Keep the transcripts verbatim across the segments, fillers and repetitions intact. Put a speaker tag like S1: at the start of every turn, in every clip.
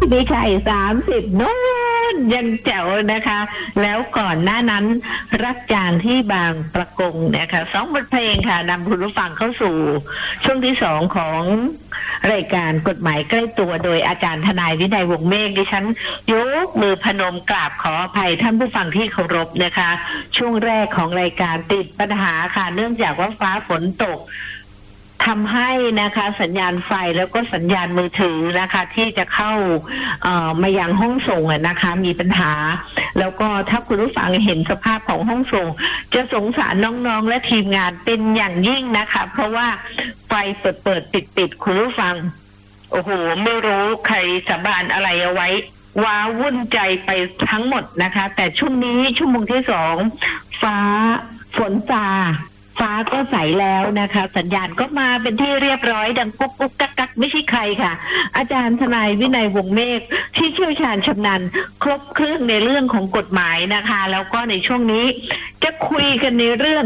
S1: มีไข่สามสิบนู่นยังแจ๋วนะคะ แล้วก่อนหน้านั้นรักจางที่บางประกงนะคะสองบทเพลงค่ะนำคุณผู้ฟังเข้าสู่ช่วงที่สองของรายการกฎหมายใกล้ตัวโดยอาจารย์ทนายวินัยวงศ์เมฆดิฉันยกมือพนมกราบขออภัยท่านผู้ฟังที่เคารพนะคะช่วงแรกของรายการติดปัญหาค่ะเนื่องจากว่าฟ้าฝนตกทำให้นะคะสัญญาณไฟแล้วก็สัญญาณมือถือนะคะที่จะเข้าเอ่อมายังห้องส่งนะคะมีปัญหาแล้วก็ถ้าคุณผู้ฟังเห็นสภาพของห้องส่งจะสงสารน้องๆและทีมงานเป็นอย่างยิ่งนะคะเพราะว่าไฟเปิดเปิดปิดปิดคุณผู้ฟังโอ้โหไม่รู้ใครสาบานอะไรเอาไว้ว้าวุ่นใจไปทั้งหมดนะคะแต่ช่วงนี้ชั่วโมงที่สองฟ้าฝนซาฟ้าก็ใสแล้วนะคะสัญญาณก็มาเป็นที่เรียบร้อยดังกุ๊กกุ๊กกักกักไม่ใช่ใครค่ะอาจารย์ทนายวินัยวงศ์เมฆที่เชี่ยวชาญชำนาญครบเครื่องในเรื่องของกฎหมายนะคะแล้วก็ในช่วงนี้จะคุยกันในเรื่อง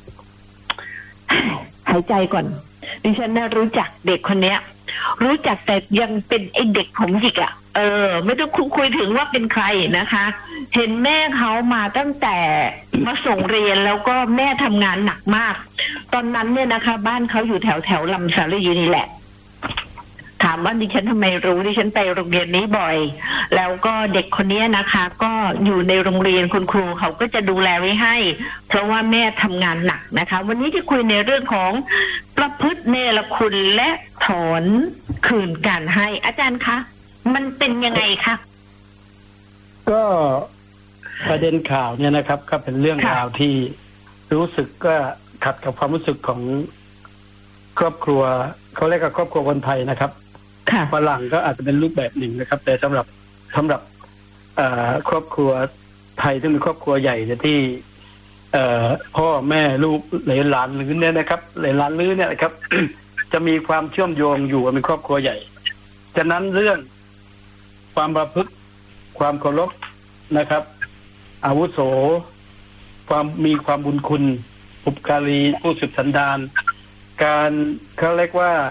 S1: หายใจก่อนดิฉันน่ารู้จักเด็กคนนี้รู้จักแต่ยังเป็นไอเด็กผมหยิกอ่ะเออไม่ต้องคุยถึงว่าเป็นใครนะคะเห็นแม่เขามาตั้งแต่มาส่งเรียนแล้วก็แม่ทำงานหนักมากตอนนั้นเนี่ยนะคะบ้านเขาอยู่แถวแถวลำสาลีนี่แหละถามว่าดิฉันทำไมรู้ดิฉันไปโรงเรียนนี้บ่อยแล้วก็เด็กคนนี้นะคะก็อยู่ในโรงเรียนคุณครูเขาก็จะดูแลไว้ให้เพราะว่าแม่ทำงานหนักนะคะวันนี้จะคุยในเรื่องของประพฤติเนรคุณและถอนคืนการให้อาจารย์คะมันเป็นยังไงคะ
S2: ก็ประเด็นข่าวเนี่ยนะครับก็เป็นเรื่องราวที่รู้สึกก็ขัดกับความรู้สึกของครอบครัวเขาเรียกว่าครอบครัวคนไทยนะครับฝรั่งก็อาจจะเป็นรูปแบบหนึ่งนะครับแต่สำหรับสำหรับครอบครัวไทยที่เป็นครอบครัวใหญ่ที่พ่อแม่ลูกหลานหลานหรือเนี่ยนะครับหลานหลานลื้อเนี่ยนะครับ จะมีความเชื่อมโยงอยู่เป็นครอบครัวใหญ่ฉะนั้นเรื่องความประพฤติความเคารพนะครับอาวุโสความมีความบุญคุณอุปการีผู้สืบสันดานการเขาเรียกว่า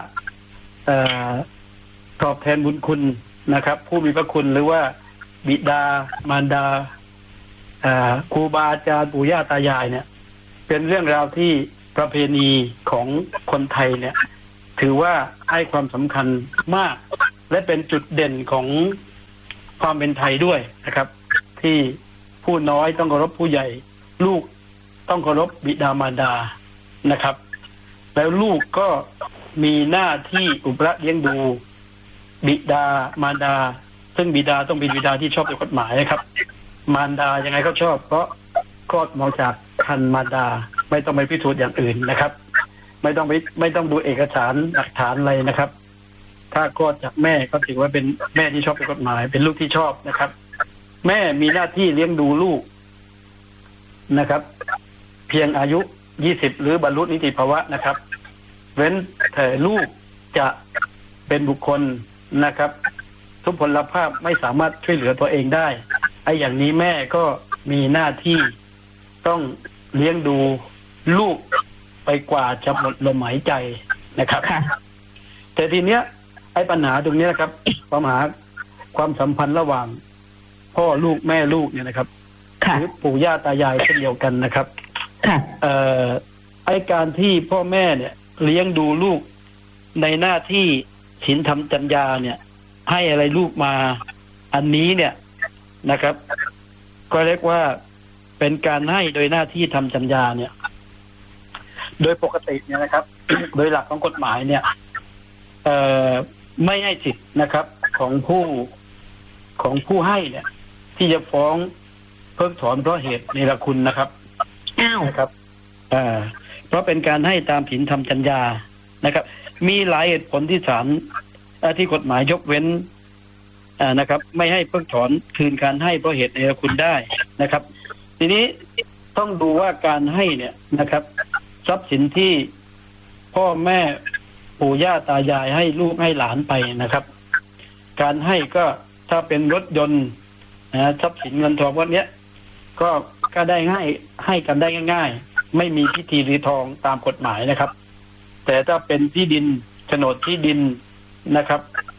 S2: ตอบแทนบุญคุณนะครับผู้มีพระคุณหรือว่าบิดามารดาครูบาอาจารย์ปู่ย่าตายายเนี่ยเป็นเรื่องราวที่ประเพณีของคนไทยเนี่ยถือว่าให้ความสำคัญมากและเป็นจุดเด่นของความเป็นไทยด้วยนะครับที่ผู้น้อยต้องเคารพผู้ใหญ่ลูกต้องเคารพบิดามารดานะครับแล้วลูกก็มีหน้าที่อุปถัมภ์เลี้ยงดูบิดามารดาซึ่งบิดาต้องเป็นบิดาที่ชอบด้วยกฎหมายนะครับมารดายังไงก็ชอบเพราะคลอดมาจากคันมารดาไม่ต้องไปพิสูจน์อย่างอื่นนะครับไม่ต้องไปไม่ต้องดูเอกสารหลักฐานอะไรนะครับถ้าคลอดจากแม่ก็ถือว่าเป็นแม่ที่ชอบด้วยกฎหมายเป็นลูกที่ชอบนะครับแม่มีหน้าที่เลี้ยงดูลูกนะครับเพียงอายุยี่สิบหรือบรรลุนิติภาวะนะครับเว้นแต่ลูกจะเป็นบุคคลนะครับทุพพลภาพไม่สามารถช่วยเหลือตัวเองได้ไอ้อย่างนี้แม่ก็มีหน้าที่ต้องเลี้ยงดูลูกไปกว่าจะหมดลมหายใจนะครับแต่ทีเนี้ยไอ้ปัญหาตรงนี้นะครับปัญหาความสัมพันธ์ระหว่างพ่อลูกแม่ลูกเนี่ยนะครับหรือปู่ย่าตายายเช่นเดียวกันนะครับเอ่อไอ้การที่พ่อแม่เนี่ยเลี้ยงดูลูกในหน้าที่ศีลธรรมจรรยาเนี่ยให้อะไรลูกมาอันนี้เนี่ยนะครับก็เรียกว่าเป็นการให้โดยหน้าที่ทำจรรยาเนี่ยโดยปกติเนี่ยนะครับ โดยหลักของกฎหมายเนี่ยเอ่อไม่ให้สิทธิ์นะครับของผู้ของผู้ให้เนี่ยที่จะฟ้องเพิกถอนเพราะเหตุเนรคุณนะครับอ้าวนะครับอ่าเพราะเป็นการให้ตามศีลธรรมจรรยานะครับมีหลายเหตุผลที่ศาลที่กฎหมายยกเว้นอ่านะครับไม่ให้เพิกถอนคืนการให้เพราะเหตุเนรคุณได้นะครับทีนี้ต้องดูว่าการให้เนี่ยนะครับทรัพย์สินที่พ่อแม่ปู่ย่าตายายให้ลูกให้หลานไปนะครับการให้ก็ถ้าเป็นรถยนต์นะทรัพย์สินเงินทองพวกนี้ก็ก็ได้ง่ายให้กันได้ง่ายๆไม่มีพิธีรีทองตามกฎหมายนะครับแต่ถ้าเป็นที่ดินโฉนดที่ดินนะครับ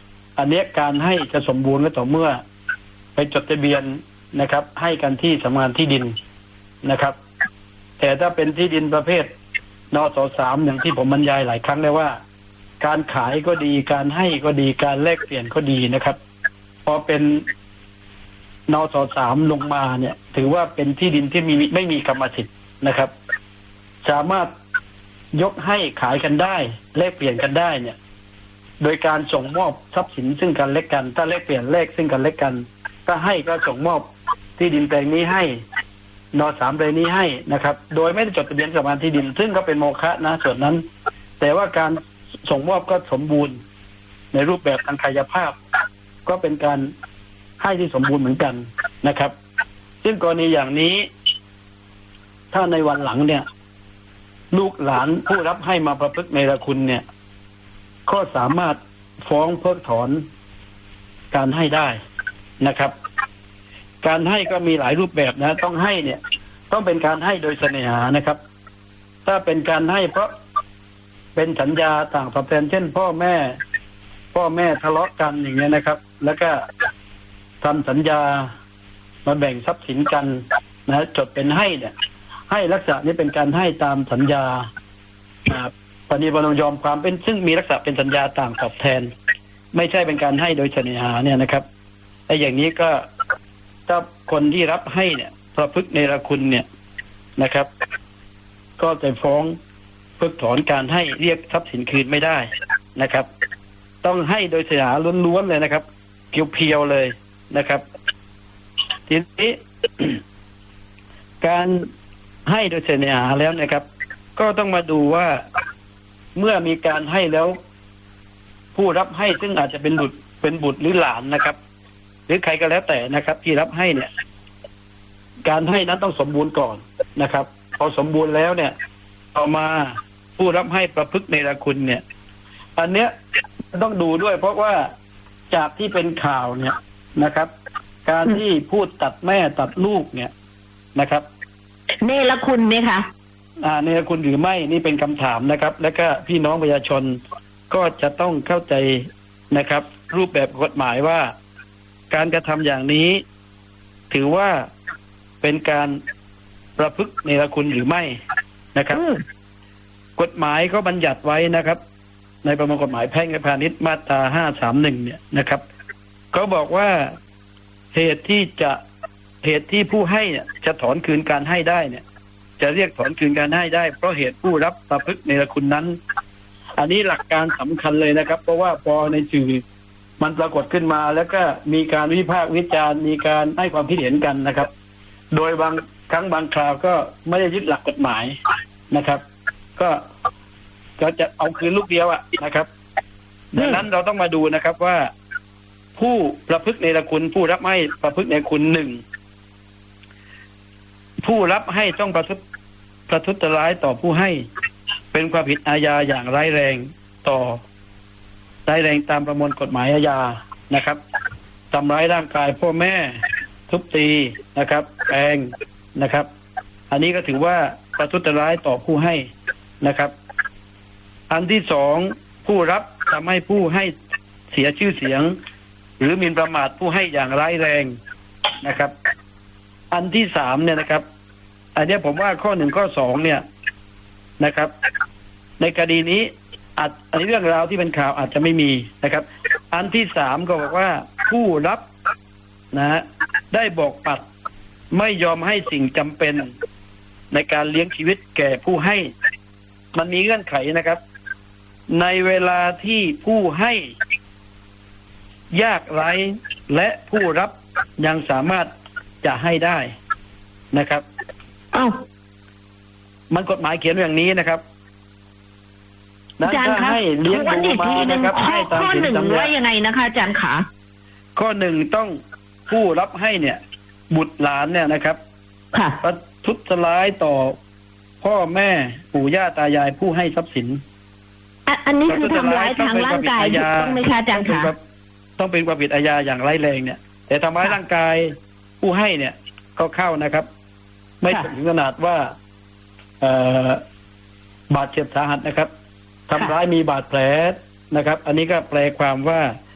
S2: อันนี้การให้จะสมบูรณ์ก็ต่อเมื่อไปจดทะเบียนนะครับ ให้กันที่สำนักงานที่ดินนะครับ แต่ถ้าเป็นที่ดินประเภทนสสามอย่างที่ผมบรรยายหลายครั้งแล้วว่า การขายก็ดีการให้ก็ดีการแลกเปลี่ยนก็ดีนะครับ พอเป็นนสสามลงมาเนี่ย ถือว่าเป็นที่ดินที่มีไม่มีกรรมสิทธิ์นะครับ สามารถยกให้ขายกันได้แลกเปลี่ยนกันได้เนี่ย โดยการส่งมอบทรัพย์สินซึ่งกันและกันถ้าแลกเปลี่ยนแลกซึ่งกันและกันถ้าให้ก็ส่งมอบที่ดินแปลงนี้ให้นสามแปลงนี้ให้นะครับ โดยไม่ได้จดทะเบียนกับสำนักงานที่ดินซึ่งก็เป็นโมฆะนะส่วนนั้น แต่ว่าการส่งมอบก็สมบูรณ์ในรูปแบบทางกายภาพ ก็เป็นการให้ที่สมบูรณ์เหมือนกันนะครับ ซึ่งกรณีอย่างนี้ ถ้าในวันหลังเนี่ย ลูกหลานผู้รับให้มาประพฤติเนรคุณเนี่ยก็สามารถฟ้องเพิกถอนการให้ได้นะครับ การให้ก็มีหลายรูปแบบนะต้องให้เนี่ย ต้องเป็นการให้โดยเสน่หานะครับ ถ้าเป็นการให้เพราะเป็นสัญญาต่างตอบแทนเช่น พ่อแม่ พ่อแม่ทะเลาะกันอย่างเงี้ยนะครับ แล้วก็ทำสัญญามาแบ่งทรัพย์สินกันนะจดเป็นให้เนี่ยให้ลักษณะนี้เป็นการให้ตามสัญญาปณิปนอมยอมความเป็นซึ่งมีลักษณะเป็นสัญญาต่างตอบแทน ไม่ใช่เป็นการให้โดยเสน่หาเนี่ยนะครับไอ้อย่างนี้ก็ถ้าคนที่รับให้เนี่ยประพฤติเนรคุณเนี่ยนะครับ ก็จะฟ้องเพิกถอนการให้เรียกทรัพย์สินคืนไม่ได้นะครับ ต้องให้โดยเสน่หาล้วนๆเลยนะครับเพียวๆเลยนะครับทีนี้ การให้โดยเสน่หาแล้วนะครับ ก็ต้องมาดูว่าเมื่อมีการให้แล้ว ผู้รับให้ซึ่งอาจจะเป็นบุตรเป็นบุตรหรือหลานนะครับ หรือใครก็แล้วแต่นะครับ ที่รับให้เนี่ย การให้นั้นต้องสมบูรณ์ก่อนนะครับ พอสมบูรณ์แล้วเนี่ยต่อมาผู้รับให้ประพฤติเนรคุณเนี่ย อันเนี้ยต้องดูด้วย เพราะว่าจากที่เป็นข่าวเนี่ยนะครับ การที่พูดตัดแม่ตัดลูกเนี่ยนะครับ
S1: เนรคุณไหมคะ
S2: อ่าเนรคุณหรือไม่นี่เป็นคำถามนะครับ แล้วก็พี่น้องประชาชนก็จะต้องเข้าใจนะครับ รูปแบบกฎหมายว่า การกระทำอย่างนี้ ถือว่าเป็นการประพฤติเนรคุณหรือไม่นะครับ กฎหมายก็บัญญัติไว้นะครับ ในประมวลกฎหมายแพ่งและพาณิชย์มาตราห้าสามหนึ่งเนี่ยนะครับเขาบอกว่าเหตุที่จะเหตุที่ผู้ให้เนี่ยจะถอนคืนการให้ได้เนี่ย จะเรียกถอนคืนการให้ได้เพราะเหตุผู้รับประพฤติเนรคุณนั้น อันนี้หลักการสำคัญเลยนะครับ เพราะว่าพอในสื่อมันปรากฏขึ้นมา แล้วก็มีการวิพากษ์วิจารณ์มีการให้ความคิดเห็นกันนะครับ โดยบางครั้งบางคราวก็ไม่ได้ยึดหลักกฎหมายนะครับ ก็ก็จะเอาคืนลูกเดียวอะนะครับดังนั้นเราต้องมาดูนะครับว่าผู้ประพฤติเนรคุณผู้รับให้ประพฤติเนรคุณหนึ่งผู้รับให้ต้องประทุษประทุษร้ายต่อผู้ให้เป็นความผิดอาญาอย่างร้ายแรงต่อร้ายแรงตามประมวลกฎหมายอาญานะครับทำร้ายร่างกายพ่อแม่ทุบตีนะครับแกล้งนะครับ อันนี้ก็ถือว่าประทุษร้ายต่อผู้ให้นะครับ อันที่สองผู้รับทำให้ผู้ให้เสียชื่อเสียงหรือหมิ่นประมาทผู้ให้อย่างร้ายแรงนะครับ อันที่สามเนี่ยนะครับ อันนี้ผมว่าข้อหนึ่งข้อสองเนี่ยนะครับ ในคดีนี้อาจอันนี้เรื่องราวที่เป็นข่าวอาจจะไม่มีนะครับ อันที่สามก็บอกว่าผู้รับนะฮะได้บอกปัดไม่ยอมให้สิ่งจำเป็นในการเลี้ยงชีวิตแก่ผู้ให้มันมีเงื่อนไขนะครับ ในเวลาที่ผู้ให้ยากไร้และผู้รับยังสามารถจะให้ได้นะครับ
S1: อ้าว
S2: มันกฎหมายเขียนอย่างนี้นะครับ
S1: อาจารย์คะให้เลี้ยงดูมานะครับให้ตามข้อหนึ่งว่ายังไงนะคะอาจารย์ขา
S2: ข้อหนึ่งต้องผู้รับให้เนี่ย บุตรหลานเนี่ยนะครับ
S1: ค่ะ
S2: ประทุษร้ายต่อพ่อแม่ปู่ย่าตายายผู้ให้ทรัพย์สิน
S1: อันนี้คือทำร้ายทางร่างกายต้องไหมคะอาจารย์คะ
S2: ต้องเป็นความผิดอาญาอย่างร้ายแรงเนี่ยแต่ทำร้ายร่างกายผู้ให้เนี่ยก็เข้านะครับ ไม่ถึงขนาดว่าเอ่อบาดเจ็บสาหัสนะครับทำร้ายมีบาดแผลนะครับ อันนี้ก็แปลความว่า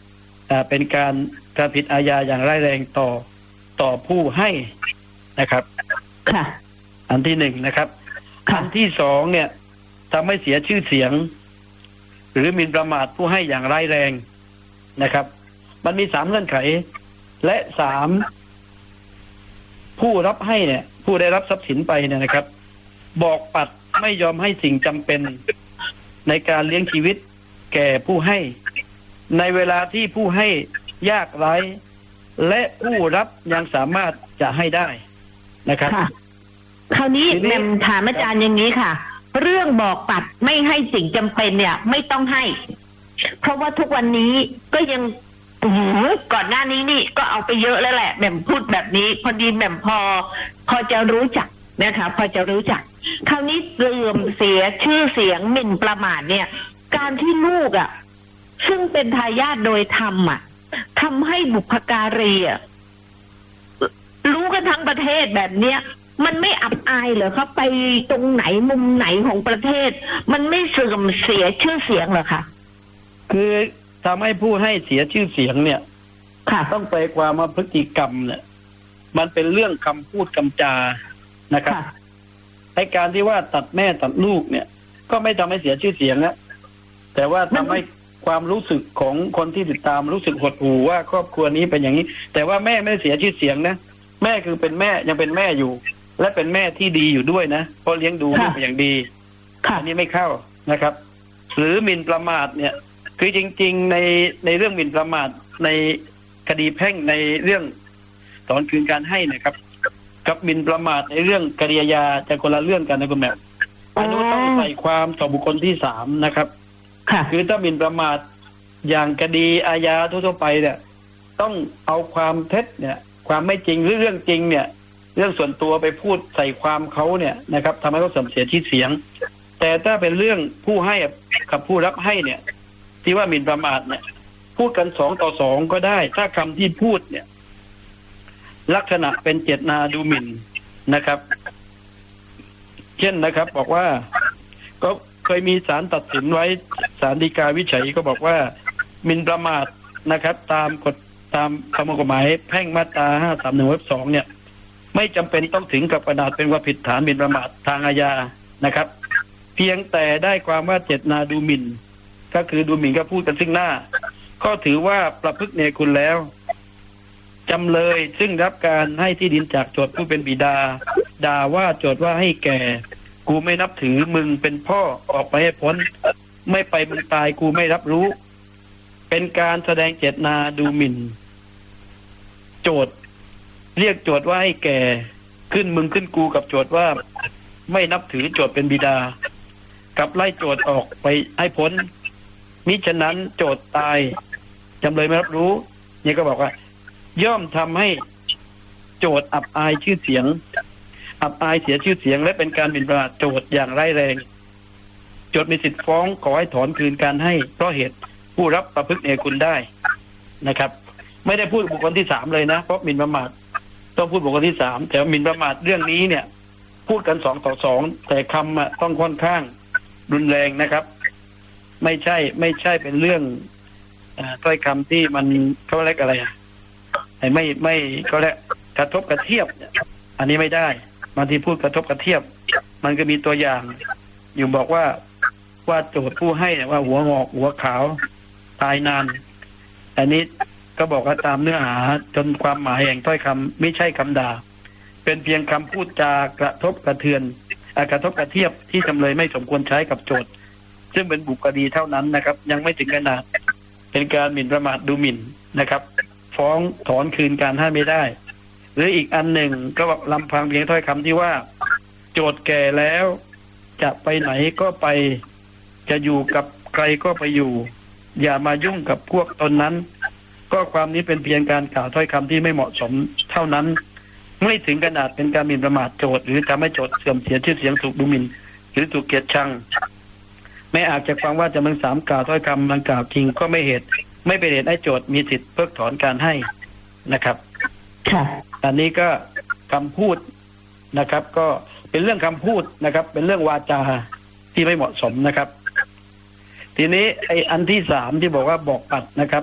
S2: อ่าเป็นการกระผิดอาญาอย่างร้ายแรงต่อต่อผู้ให้นะครับ
S1: ค่ะ
S2: อันที่หนึ่งนะครับอันที่สองเนี่ยทำให้เสียชื่อเสียงหรือหมิ่นประมาทผู้ให้อย่างร้ายแรงนะครับมันมีสามเงื่อนไขและสามผู้รับให้เนี่ยผู้ได้รับทรัพย์สินไปเนี่ยนะครับบอกปัดไม่ยอมให้สิ่งจำเป็นในการเลี้ยงชีวิตแก่ผู้ให้ในเวลาที่ผู้ให้ยากไร้และผู้รับยังสามารถจะให้ได้นะครับ
S1: คราวนี้แม่ถามอาจารย์อย่างนี้ค่ะเรื่องบอกปัดไม่ให้สิ่งจำเป็นเนี่ยไม่ต้องให้เพราะว่าทุกวันนี้ก็ยังก่อนหน้านี้นี่ก็เอาไปเยอะแล้วแหละแม่พูดแบบนี้พอดีแม่พอพอจะรู้จักนะคะพอจะรู้จักคราวนี้เสื่อมเสียชื่อเสียงหมิ่นประมาทเนี่ยการที่ลูกอ่ะซึ่งเป็นทายาทโดยธรรมอ่ะทำให้บุพการีอ่ะรู้กันทั้งประเทศแบบเนี้ยมันไม่อับอายเหรอครับไปตรงไหนมุมไหนของประเทศมันไม่เสื่อมเสียชื่อเสียงเหรอคะ
S2: คือทำให้ผู้ให้เสียชื่อเสียงเนี่ย
S1: ค่ะ
S2: ต้องไปความว่าพฤติกรรมเนี่ยมันเป็นเรื่องคำพูดคำจานะครับในการที่ว่าตัดแม่ตัดลูกเนี่ยก็ไม่ทำให้เสียชื่อเสียงนะแต่ว่าทำให้ความรู้สึกของคนที่ติดตามรู้สึกหดหู่ว่าครอบครัวนี้เป็นอย่างนี้แต่ว่าแม่ไม่ได้เสียชื่อเสียงนะแม่คือเป็นแม่ยังเป็นแม่อยู่และเป็นแม่ที่ดีอยู่ด้วยนะเพราะเลี้ยงดูลูกอย่างดีอันนี้ไม่เข้านะครับหรือหมิ่นประมาทเนี่ยคือจริงๆในในเรื่องหมิ่นประมาทในคดีแพ่งในเรื่องถอนคืนการให้นะครับกับหมิ่นประมาทในเรื่องคดีอาญาจะคนละเรื่องกันนะคุณแม่อันนู้นต้องใส่ความต่อบุคคลที่สามนะครับคือถ้าหมิ่นประมาทอย่างคดีอาญาทั่วๆไปเนี่ยต้องเอาความเท็จเนี่ยความไม่จริงหรือเรื่องจริงเนี่ยเรื่องส่วนตัวไปพูดใส่ความเขาเนี่ยนะครับทำให้เขาเสื่อมเสียชื่อเสียงแต่ถ้าเป็นเรื่องผู้ให้กับผู้รับให้เนี่ยที่ว่าหมิ่นประมาทเนี่ยพูดกันสองต่อสองก็ได้ถ้าคำที่พูดเนี่ยลักษณะเป็นเจตนาดูหมิ่นนะครับเช่นนะครับบอกว่าก็เคยมีศาลตัดสินไว้ศาลฎีกาวิจัยก็บอกว่าหมิ่นประมาทนะครับตามกฎตามประมวลกฎหมายแพ่งมาตราห้าสามหนึ่งวรรคสองเนี่ยไม่จำเป็นต้องถึงกับขนาดเป็นความผิดฐานหมิ่นประมาททางอาญานะครับเพียงแต่ได้ความว่าเจตนาดูหมิ่นก็คือดูหมิ่นก็พูดกันซึ่งหน้าก็ถือว่าประพฤติเนรคุณแล้วจำเลยซึ่งรับการให้ที่ดินจากโจทก์ผู้เป็นบิดาด่าว่าโจทก์ว่าให้แก่กูไม่นับถือมึงเป็นพ่อออกไปให้พ้นไม่ไปมึงตายกูไม่รับรู้เป็นการแสดงเจตนาดูหมิ่นโจทก์เรียกโจทก์ว่าให้แก่ขึ้นมึงขึ้นกูกับโจทก์ว่าไม่นับถือโจทก์เป็นบิดากับไล่โจทก์ออกไปให้พ้นมิฉะนั้นโจทก์ตายจำเลยไม่รับรู้นี่ก็บอกว่าย่อมทำให้โจทก์อับอายชื่อเสียงอับอายเสียชื่อเสียงและเป็นการหมิ่นประมาทโจทก์อย่างร้ายแรงโจทก์มีสิทธิ์ฟ้องขอให้ถอนคืนการให้เพราะเหตุผู้รับประพฤติเนรคุณได้นะครับไม่ได้พูดบุคคลที่สามเลยนะเพราะหมิ่นประมาทต้องพูดบุคคลที่สามแต่หมิ่นประมาทเรื่องนี้เนี่ยพูดกันสองต่อสองแต่คำอะต้องค่อนข้างรุนแรงนะครับไม่ใช่ไม่ใช่เป็นเรื่องถ้อยคำที่มันเขาเรียกอะไรอ่ะไม่ไม่เขาเรียกกระทบกระเทียบอันนี้ไม่ได้บางทีพูดกระทบกระเทียบมันก็มีตัวอย่างอยู่บอกว่าว่าโจทย์ผู้ให้ว่าหัวงอกหัวขาวตายนานอันนี้ก็บอกว่าตามเนื้อหาจนความหมายแห่งถ้อยคำไม่ใช่คำด่าเป็นเพียงคำพูดจากระทบกระเทือนกระทบกระเทียบที่จำเลยไม่สมควรใช้กับโจทย์ซึ่งเป็นบุคคดีเท่านั้นนะครับยังไม่ถึงขนาดเป็นการหมิ่นประมาทดูหมิ่นนะครับฟ้องถอนคืนการให้ไม่ได้หรืออีกอันหนึ่งก็ลำพังเพียงถ้อยคำที่ว่าโจทย์แก่แล้วจะไปไหนก็ไปจะอยู่กับใครก็ไปอยู่อย่ามายุ่งกับพวกตนนั้นก็ความนี้เป็นเพียงการกล่าวถ้อยคำที่ไม่เหมาะสมเท่านั้นไม่ถึงขนาดเป็นการหมิ่นประมาทโจทย์หรือทำให้โจทย์เสื่อมเสียชื่อเสียงถูกดูหมิ่นหรือถูกเกลียดชังไม่อาจจะฟังว่าจำเลยสามกล่าวถ้อยคำดังกล่าวจริงก็ไม่เหตุไม่เป็นเหตุให้โจทย์มีสิทธิ์เพิกถอนการให้นะครับ
S1: ค่ะ
S2: อันนี้ก็คำพูดนะครับก็เป็นเรื่องคำพูดนะครับเป็นเรื่องวาจาที่ไม่เหมาะสมนะครับทีนี้ไอ้อันที่สามที่บอกว่าบอกปัดนะครับ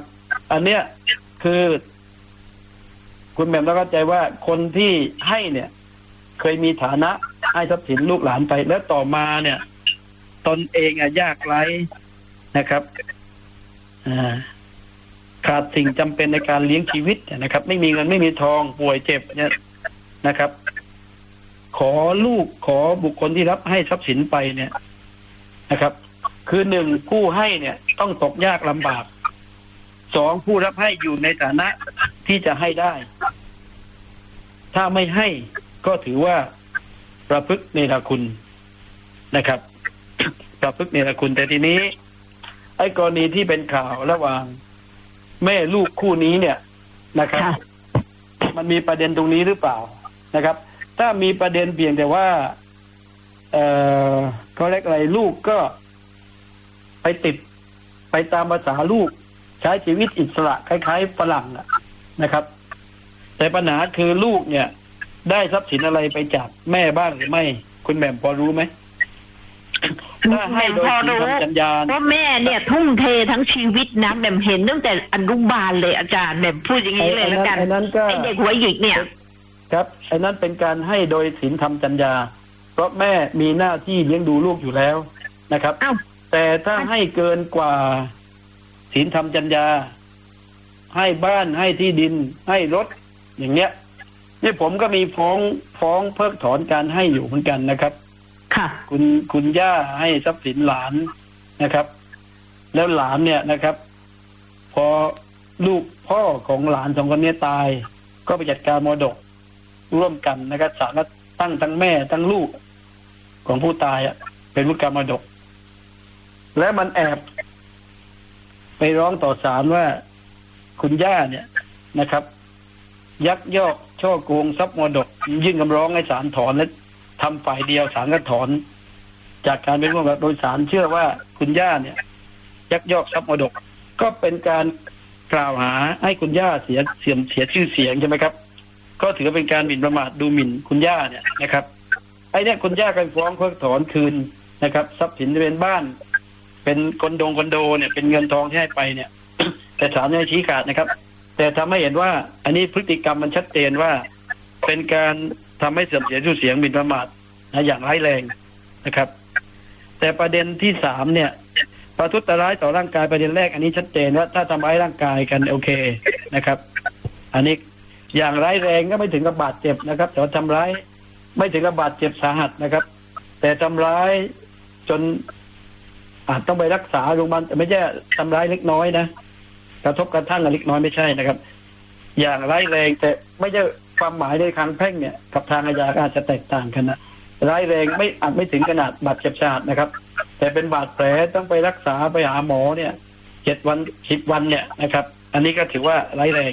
S2: อันเนี้ยคือคุณแหม่มต้องเข้าใจว่าคนที่ให้เนี่ย เคยมีฐานะให้ทรัพย์สินลูกหลานไปแล้วต่อมาเนี่ย ตนเองอะยากไร้นะครับอ่าขาดสิ่งจำเป็นในการเลี้ยงชีวิตนะครับ ไม่มีเงินไม่มีทองป่วยเจ็บเนี่ยนะครับ ขอลูกขอบุคคลที่รับให้ทรัพย์สินไปเนี่ยนะครับ คือหนึ่งผู้ให้เนี่ยต้องตกยากลำบากสองผู้รับให้อยู่ในฐานะที่จะให้ได้ ถ้าไม่ให้ก็ถือว่าประพฤติเนรคุณนะครับ ประพฤติเนรคุณแต่ทีนี้ไอ้กรณีที่เป็นข่าวระหว่างแม่ลูกคู่นี้เนี่ยนะครับ มันมีประเด็นตรงนี้หรือเปล่านะครับ ถ้ามีประเด็นเพียงแต่ว่าเอ่อเขาเรียกอะไรลูกก็ไปติดไปตามภาษาลูกใช้ชีวิตอิสระคล้ายๆฝรั่งนะครับ แต่ปัญหาคือลูกเนี่ยได้ทรัพย์สินอะไรไปจากแม่บ้างหรือไม่คุณแหม่มพอรู้ไหมถ้าให้โดยที่ทำสัญญา
S1: เพราะแม่เนี่ยทุ่มเททั้งชีวิตนะแหม่มเห็นตั้งแต่อนุบาลเลยอาจารย์แหม่มพูดอย่างนี้เลยแล้วกันไอ้เด็กหัวหยิกเนี่ย
S2: ครับไอ้นั้นเป็นการให้โดยศีลธรรมจัญญาเพราะแม่มีหน้าที่เลี้ยงดูลูกอยู่แล้วนะครับแต่ถ้าให้เกินกว่าศีลธรรมจัญญาให้บ้านให้ที่ดินให้รถอย่างเงี้ยนี่ผมก็มีฟ้องฟ้องเพิกถอนการให้อยู่เหมือนกันนะครับ
S1: ค่ะ
S2: คุณคุณย่าให้ทรัพย์สินหลานนะครับแล้วหลานเนี่ยนะครับ พอลูกพ่อของหลานสองคนนี้ตายก็ไปจัดการมรดกร่วมกันนะครับศาลก็ตั้งทั้งแม่ทั้งลูกของผู้ตายอ่ะเป็นผู้กรรมมรดกและมันแอบไปร้องต่อศาลว่าคุณย่าเนี่ยนะครับ ยักยอกช่อโกงทรัพย์มรดกยื่นคำร้องให้ศาลถอนและทำฝ่ายเดียวศาลก็ถอนจากการเป็นร่วมกับโดยศาลเชื่อว่าคุณย่าเนี่ยยักยอกทรัพย์มรดกก็เป็นการกล่าวหาให้คุณย่าเสียเสียเสียชื่อเสียงใช่ไหมครับก็ถือเป็นการหมิ่นประมาทดูหมิ่นคุณย่าเนี่ยนะครับไอ้เนี่ยคุณย่ากันฟ้องเพิกถอนคืนนะครับทรัพย์สินจะเป็นบ้านเป็นคอนโดคอนโดเนี่ยเป็นเงินทองที่ให้ไปเนี่ย แต่ศาลไม่ชี้ขาดนะครับแต่ทำให้เห็นว่าอันนี้พฤติกรรมมันชัดเจนว่าเป็นการทำให้เสื่อมเสียชื่อเสียงหมิ่นประมาทนะอย่างร้ายแรงนะครับแต่ประเด็นที่สามเนี่ยประทุษร้ายต่อร่างกายประเด็นแรกอันนี้ชัดเจนว่าถ้าทำร้ายร่างกายกันโอเคนะครับอันนี้อย่างร้ายแรงก็ไม่ถึงกับบาดเจ็บนะครับแต่ทำร้ายไม่ถึงกับบาดเจ็บสาหัสนะครับแต่ทำร้ายจนอาจต้องไปรักษาโรงพยาบาลไม่ใช่ทำร้ายเล็กน้อยนะกระทบกระทั่งเล็กน้อยไม่ใช่นะครับอย่างร้ายแรงแต่ไม่ใช่ความหมายในทางแพ่งเนี่ยกับทางอาญาอาจจะแตกต่างกันนะร้ายแรงไม่อาจไม่ถึงขนาดบาดเจ็บสาหัสนะครับแต่เป็นบาดแผลต้องไปรักษาไปหาหมอเนี่ยเจ็ดวันสิบวันเนี่ยนะครับอันนี้ก็ถือว่าร้ายแรง